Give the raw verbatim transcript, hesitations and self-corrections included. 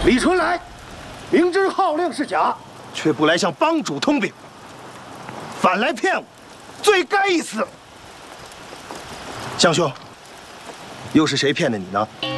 李春来，明知号令是假，却不来向帮主通禀，反来骗我，罪该一死。相兄，又是谁骗的你呢？